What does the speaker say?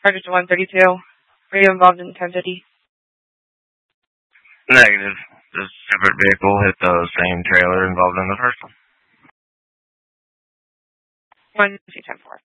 Charges to 132. Were you involved in 1050? Negative. This separate vehicle hit the same trailer involved in the first one. 1 2 10 4.